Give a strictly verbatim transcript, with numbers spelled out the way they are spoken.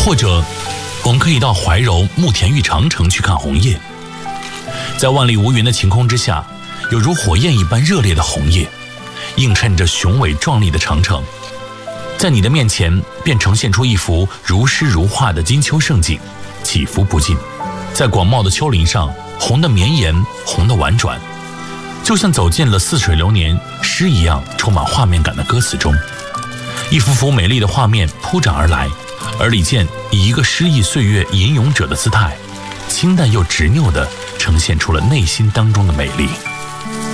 或者我们可以到怀柔慕田峪长城去看红叶。在万里无云的晴空之下，有如火焰一般热烈的红叶映衬着雄伟壮丽的长城，在你的面前便呈现出一幅如诗如画的金秋盛景，起伏不尽。在广袤的丘陵上，红的绵延，红的婉转，就像走进了似水流年诗一样充满画面感的歌词中。一幅幅美丽的画面铺展而来，而李健以一个诗意岁月吟咏者的姿态，清淡又执拗地呈现出了内心当中的美丽。